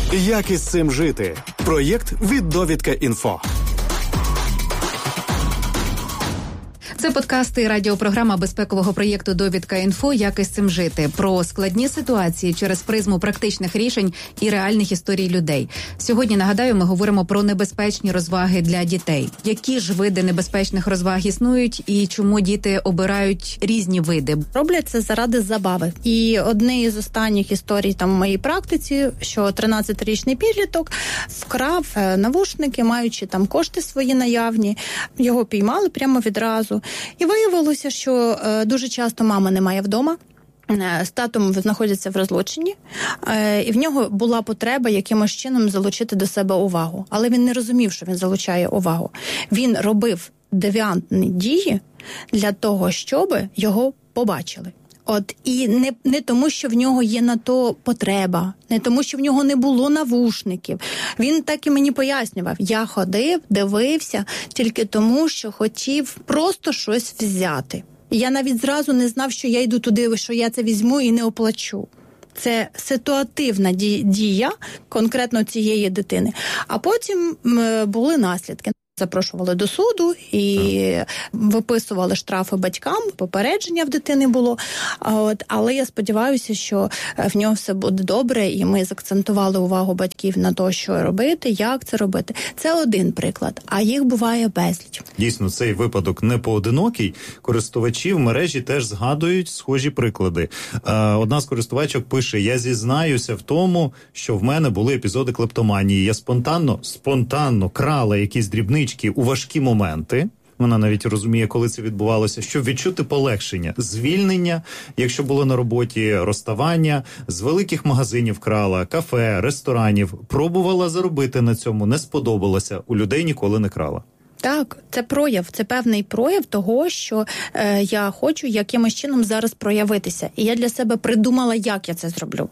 Як із цим жити? Проєкт від Довідка.Інфо. Це подкасти і радіопрограма безпекового проєкту «Довідка.Інфо. Як із цим жити?» про складні ситуації через призму практичних рішень і реальних історій людей. Сьогодні, нагадаю, ми говоримо про небезпечні розваги для дітей. Які ж види небезпечних розваг існують і чому діти обирають різні види? Роблять це заради забави. І одне із останніх історій там в моїй практиці, що 13-річний підліток вкрав навушники, маючи там кошти свої наявні. Його піймали прямо відразу. І виявилося, що дуже часто мама немає вдома, з татом знаходяться в розлученні, і в нього була потреба якимось чином залучити до себе увагу. Але він не розумів, що він залучає увагу. Він робив девіантні дії для того, щоб його побачили. І не тому, що в нього є на то потреба, не тому, що в нього не було навушників. Він так і мені пояснював. Я ходив, дивився, тільки тому, що хотів просто щось взяти. І я навіть зразу не знав, що я йду туди, що я це візьму і не оплачу. Це ситуативна дія конкретно цієї дитини. А потім були наслідки. Запрошували до суду і виписували штрафи батькам, попередження в дитини було. Але я сподіваюся, що в нього все буде добре, і ми закцентували увагу батьків на те, що робити, як це робити. Це один приклад, а їх буває безліч. Дійсно, цей випадок не поодинокий. Користувачі в мережі теж згадують схожі приклади. Одна з користувачок пише: «Я зізнаюся в тому, що в мене були епізоди клептоманії. Я спонтанно крала якісь дрібнички у важкі моменти». Вона навіть розуміє, коли це відбувалося, щоб відчути полегшення, звільнення, якщо було на роботі, розставання, з великих магазинів крала, кафе, ресторанів, пробувала заробити на цьому, не сподобалося, у людей ніколи не крала. Так, це прояв, це певний прояв того, що я хочу якимось чином зараз проявитися. І я для себе придумала, як я це зроблю.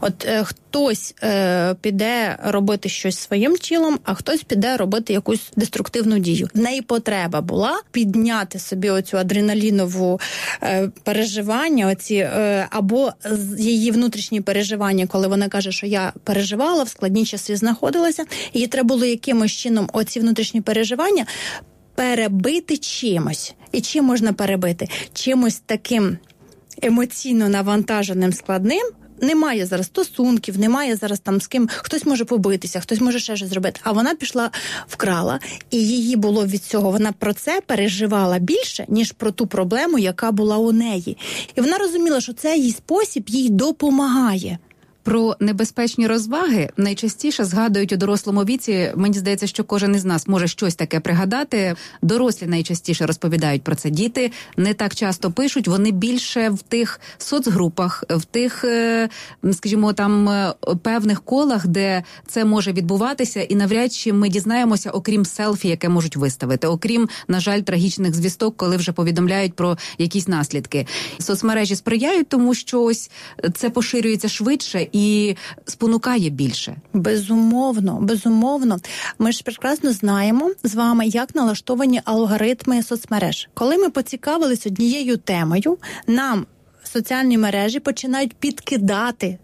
Хтось піде робити щось своїм тілом, а хтось піде робити якусь деструктивну дію. В неї потреба була підняти собі оцю адреналінову переживання, або її внутрішні переживання, коли вона каже, що я переживала, в складні часи знаходилася, і їй треба було якимось чином оці внутрішні переживання перебити чимось. І чим можна перебити? Чимось таким емоційно навантаженим, складним. Немає зараз стосунків, немає зараз там з ким, хтось може побитися, хтось може ще щось зробити. А вона пішла, вкрала, і її було від цього, вона про це переживала більше, ніж про ту проблему, яка була у неї. І вона розуміла, що цей спосіб їй допомагає. Про небезпечні розваги найчастіше згадують у дорослому віці. Мені здається, що кожен із нас може щось таке пригадати. Дорослі найчастіше розповідають про це. Діти не так часто пишуть, вони більше в тих соцгрупах, в тих, скажімо, там певних колах, де це може відбуватися, і навряд чи ми дізнаємося, окрім селфі, яке можуть виставити, окрім, на жаль, трагічних звісток, коли вже повідомляють про якісь наслідки. Соцмережі сприяють тому, що ось це поширюється швидше і спонукає більше. Безумовно. Ми ж прекрасно знаємо з вами, як налаштовані алгоритми соцмереж. Коли ми поцікавились однією темою, нам соціальні мережі починають підкидати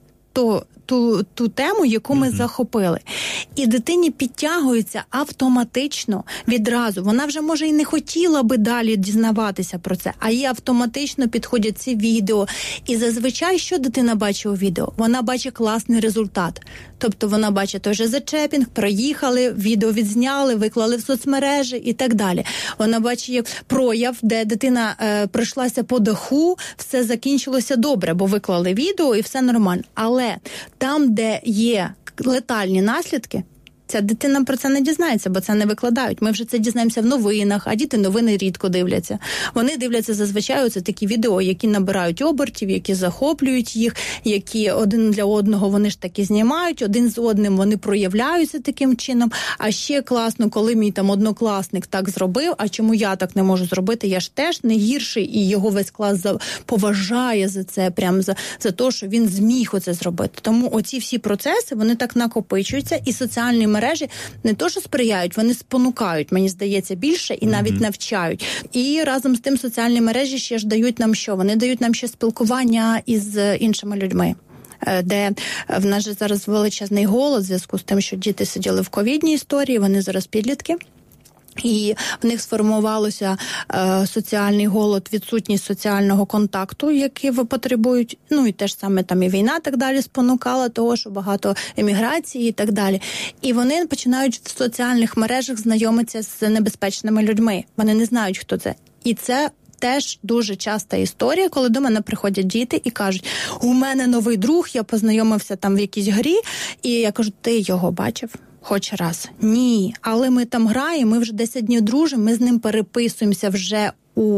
ту тему, яку ми захопили. І дитині підтягується автоматично відразу. Вона вже, може, і не хотіла би далі дізнаватися про це, а їй автоматично підходять ці відео. І зазвичай, що дитина бачить у відео? Вона бачить класний результат. Тобто вона бачить той же зачепінг, проїхали, відео відзняли, виклали в соцмережі і так далі. Вона бачить як прояв, де дитина пройшлася по даху, все закінчилося добре, бо виклали відео і все нормально. Але там, де є летальні наслідки, ця дитина про це не дізнається, бо це не викладають. Ми вже це дізнаємося в новинах, а діти новини рідко дивляться. Вони дивляться зазвичай оце такі відео, які набирають обертів, які захоплюють їх, які один для одного вони ж таки знімають, один з одним вони проявляються таким чином. А ще класно, коли мій там однокласник так зробив, а чому я так не можу зробити? Я ж теж не гірший, і його весь клас поважає за це, прям за те, що він зміг оце зробити. Тому оці всі процеси, вони так накопичуються, і соціальні мережі не то, що сприяють, вони спонукають, мені здається, більше і навіть навчають. І разом з тим соціальні мережі ще ж дають нам що? Вони дають нам ще спілкування із іншими людьми. де в нас же зараз величезний голод в зв'язку з тим, що діти сиділи в ковідній історії, вони зараз підлітки. І в них сформувалося соціальний голод, відсутність соціального контакту, який потребують, і теж саме там і війна так далі спонукала того, що багато еміграції і так далі. І вони починають в соціальних мережах знайомитися з небезпечними людьми. Вони не знають, хто це. І це теж дуже часта історія, коли до мене приходять діти і кажуть, у мене новий друг, я познайомився там в якійсь грі, і я кажу, ти його бачив? Хоч раз. Ні, але ми там граємо, ми вже 10 днів дружимо, ми з ним переписуємося вже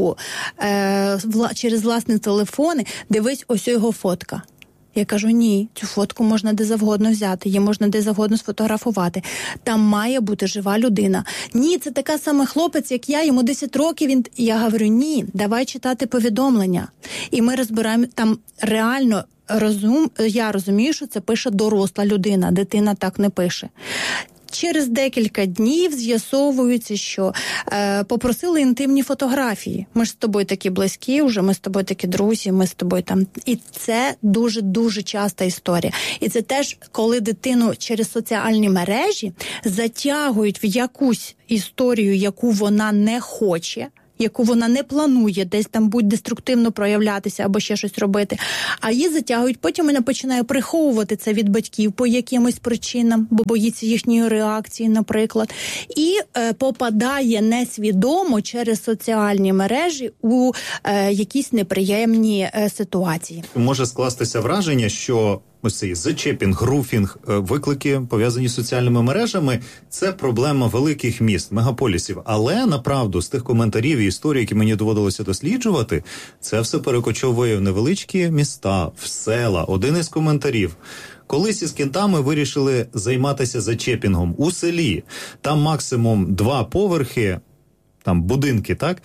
через власні телефони. Дивись, ось його фотка. Я кажу, ні, цю фотку можна де завгодно взяти, її можна де завгодно сфотографувати. Там має бути жива людина. Ні, це така саме хлопець, як я, йому 10 років. Я говорю, ні, давай читати повідомлення. І ми розбираємо там реально я розумію, що це пише доросла людина, дитина так не пише. Через декілька днів з'ясовується, що попросили інтимні фотографії. Ми ж з тобою такі близькі, вже ми з тобою такі друзі, ми з тобою там. І це дуже-дуже часта історія. І це теж, коли дитину через соціальні мережі затягують в якусь історію, яку вона не хоче, яку вона не планує десь там будь деструктивно проявлятися або ще щось робити, а її затягують. Потім вона починає приховувати це від батьків по якимось причинам, бо боїться їхньої реакції, наприклад, і попадає несвідомо через соціальні мережі у якісь неприємні ситуації. Може скластися враження, що ось цей зачепінг, руфінг, виклики, пов'язані з соціальними мережами, це проблема великих міст, мегаполісів. Але, направду, з тих коментарів і історій, які мені доводилося досліджувати, це все перекочовує в невеличкі міста, в села. Один із коментарів. Колись із кентами вирішили займатися зачепінгом у селі. Там максимум 2 поверхи, там будинки, так?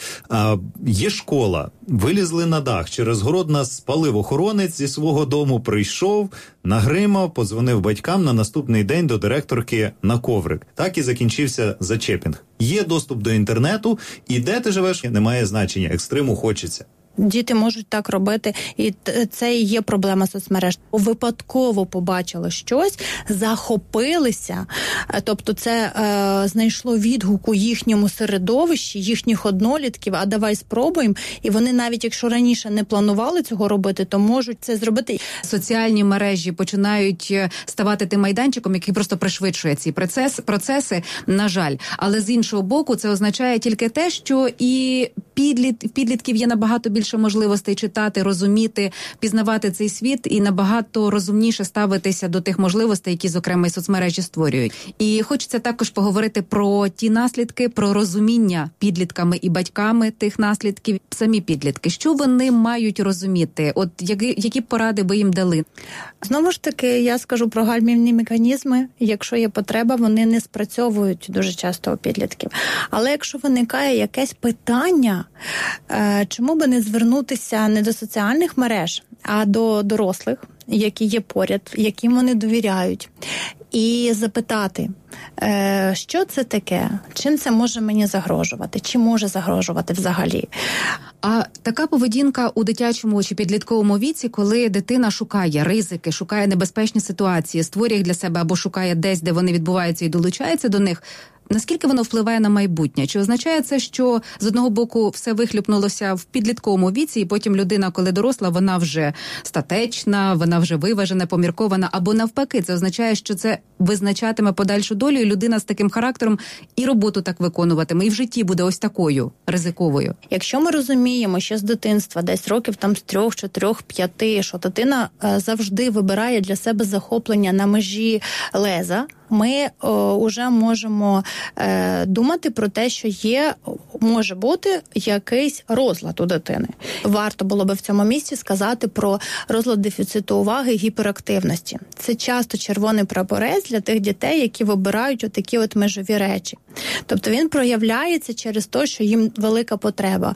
Є школа. Вилізли на дах. Через город нас спалив охоронець зі свого дому, прийшов, нагримав, подзвонив батькам на наступний день до директорки на коврик. Так і закінчився зачепінг. Є доступ до інтернету, і де ти живеш, немає значення. Екстриму хочеться. Діти можуть так робити, і це і є проблема соцмереж. Випадково побачили щось, захопилися, тобто це знайшло відгук у їхньому середовищі, їхніх однолітків, а давай спробуємо. І вони навіть, якщо раніше не планували цього робити, то можуть це зробити. Соціальні мережі починають ставати тим майданчиком, який просто пришвидшує ці процеси, на жаль. Але з іншого боку, це означає тільки те, що і підлітків є набагато більше можливостей читати, розуміти, пізнавати цей світ і набагато розумніше ставитися до тих можливостей, які, зокрема, і соцмережі створюють. І хочеться також поговорити про ті наслідки, про розуміння підлітками і батьками тих наслідків. Самі підлітки, що вони мають розуміти? От які поради би їм дали? Знову ж таки, я скажу про гальмівні механізми. Якщо є потреба, вони не спрацьовують дуже часто у підлітків. Але якщо виникає якесь питання, чому би не звернутися не до соціальних мереж, а до дорослих, які є поряд, яким вони довіряють, і запитати, що це таке, чим це може мені загрожувати, чи може загрожувати взагалі. А така поведінка у дитячому чи підлітковому віці, коли дитина шукає ризики, шукає небезпечні ситуації, створює їх для себе або шукає десь, де вони відбуваються і долучається до них, наскільки воно впливає на майбутнє? Чи означає це, що з одного боку все вихлюпнулося в підлітковому віці, і потім людина, коли доросла, вона вже статечна, вона вже виважена, поміркована, або навпаки, це означає, що це визначатиме подальшу долю, і людина з таким характером і роботу так виконуватиме, і в житті буде ось такою ризиковою? Якщо ми розуміємо, що з дитинства, десь років там з 3, 4, 5, що дитина завжди вибирає для себе захоплення на межі леза, ми вже можемо думати про те, що може бути якийсь розлад у дитини. Варто було би в цьому місці сказати про розлад дефіциту уваги і гіперактивності. Це часто червоний прапорець для тих дітей, які вибирають отакі от межові речі. Тобто він проявляється через те, що їм велика потреба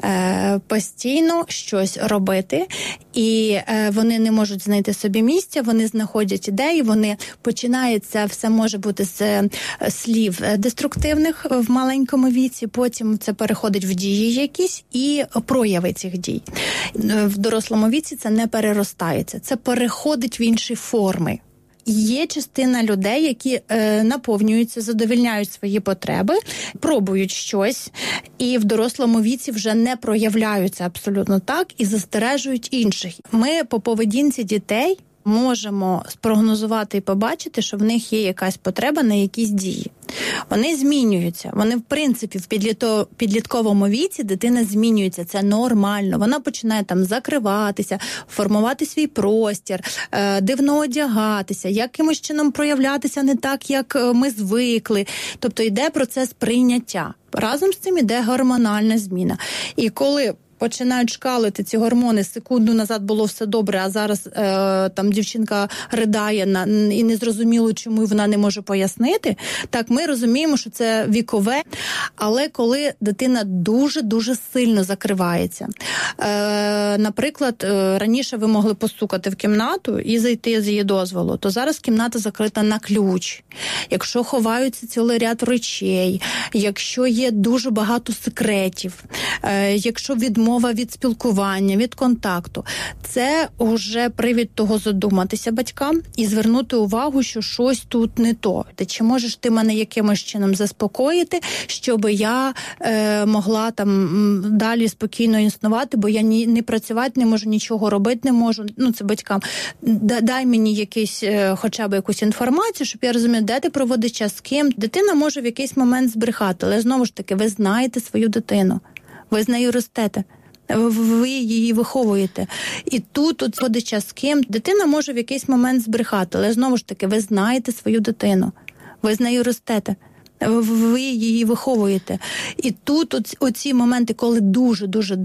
постійно щось робити, і вони не можуть знайти собі місця, вони знаходять ідеї, вони починається, все може бути з слів деструктивних в маленькому віці, потім це переходить в дії якісь і прояви цих дій. В дорослому віці це не переростається, це переходить в інші форми. Є частина людей, які наповнюються, задовольняють свої потреби, пробують щось, і в дорослому віці вже не проявляються абсолютно так і застережують інших. Ми по поведінці дітей можемо спрогнозувати і побачити, що в них є якась потреба на якісь дії. Вони змінюються. Вони, в принципі, в підлітковому віці дитина змінюється. Це нормально. Вона починає там закриватися, формувати свій простір, дивно одягатися, якимось чином проявлятися не так, як ми звикли. Тобто йде процес прийняття. Разом з цим йде гормональна зміна. І коли починають шкалити ці гормони, секунду назад було все добре, а зараз там дівчинка ридає і не зрозуміло, чому вона не може пояснити. Так, ми розуміємо, що це вікове, але коли дитина дуже-дуже сильно закривається. Наприклад, раніше ви могли постукати в кімнату і зайти з її дозволу, то зараз кімната закрита на ключ. Якщо ховаються цілий ряд речей, якщо є дуже багато секретів, якщо відмова від спілкування, від контакту. Це вже привід того задуматися батькам і звернути увагу, що щось тут не то. Чи можеш ти мене якимось чином заспокоїти, щоб я могла там далі спокійно існувати, бо я не працювати не можу, нічого робити не можу. Ну, це батькам. Дай мені якийсь, хоча б якусь інформацію, щоб я розуміла, де ти проводиш час, з ким. Дитина може в якийсь момент збрехати, але знову ж таки, ви знаєте свою дитину. Ви з нею ростете. Ви її виховуєте. І тут ходить час з ким. Дитина може в якийсь момент збрехати, але знову ж таки, ви знаєте свою дитину. Ви з нею ростете. Ви її виховуєте. І тут оці моменти, коли дуже-дуже